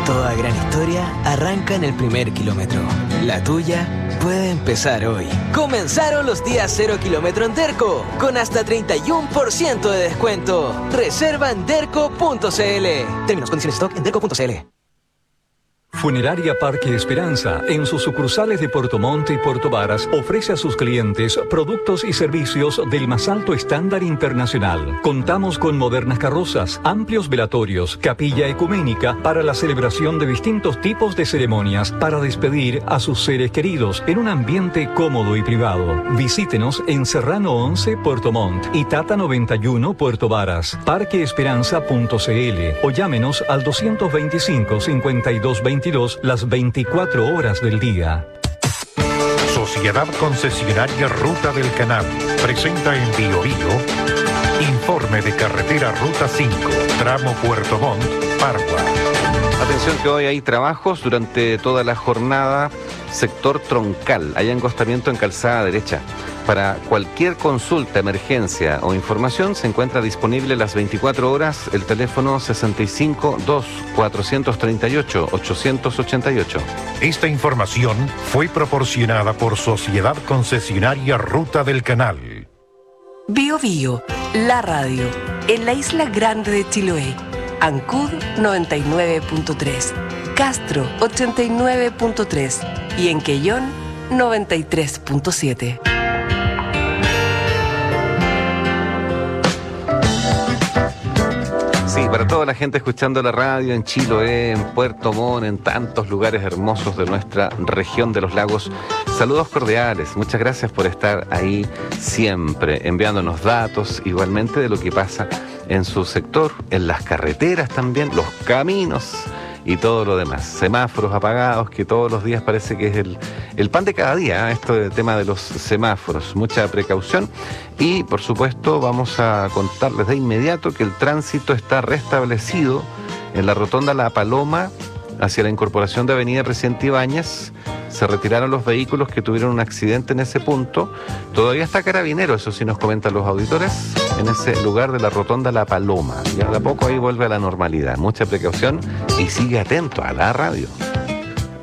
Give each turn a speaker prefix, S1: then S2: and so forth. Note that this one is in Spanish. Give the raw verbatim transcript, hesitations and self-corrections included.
S1: Toda gran historia arranca en el primer kilómetro. La tuya puede empezar hoy. Comenzaron los días cero kilómetro en Derco, con hasta treinta y uno por ciento de descuento. Reserva en derco punto c l. Términos, condiciones, stock en derco punto c l.
S2: Funeraria Parque Esperanza, en sus sucursales de Puerto Montt y Puerto Varas, ofrece a sus clientes productos y servicios del más alto estándar internacional. Contamos con modernas carrozas, amplios velatorios, capilla ecuménica para la celebración de distintos tipos de ceremonias para despedir a sus seres queridos en un ambiente cómodo y privado. Visítenos en Serrano once, Puerto Montt y Tata noventa y uno, Puerto Varas. parque esperanza punto c l o llámenos al doscientos veinticinco, cincuenta y dos veintidós las veinticuatro horas del día.
S3: Sociedad Concesionaria Ruta del Canal presenta en Bio Bio informe de carretera Ruta cinco, tramo Puerto Montt, Pargua.
S4: Atención que hoy hay trabajos durante toda la jornada, sector troncal, hay angostamiento en calzada derecha. Para cualquier consulta, emergencia o información se encuentra disponible las veinticuatro horas el teléfono sesenta y cinco, dos, cuatrocientos treinta y ocho, ochocientos ochenta y ocho.
S3: Esta información fue proporcionada por Sociedad Concesionaria Ruta del Canal.
S5: Bio Bio, la radio, en la isla grande de Chiloé. Ancud noventa y nueve punto tres, Castro ochenta y nueve punto tres y en Quellón noventa y tres punto siete.
S4: Sí, para toda la gente escuchando la radio en Chiloé, en Puerto Montt, en tantos lugares hermosos de nuestra región de los lagos, saludos cordiales. Muchas gracias por estar ahí siempre, enviándonos datos igualmente de lo que pasa en su sector, en las carreteras también, los caminos y todo lo demás. Semáforos apagados, que todos los días parece que es el, el pan de cada día, ¿eh? Esto del tema de los semáforos. Mucha precaución y, por supuesto, vamos a contarles de inmediato que el tránsito está restablecido en la rotonda La Paloma hacia la incorporación de Avenida Presidente Ibáñez. Se retiraron los vehículos que tuvieron un accidente en ese punto. Todavía está Carabinero, eso sí nos comentan los auditores, en ese lugar de la rotonda La Paloma. Ya de a poco ahí vuelve a la normalidad. Mucha precaución y sigue atento a la radio.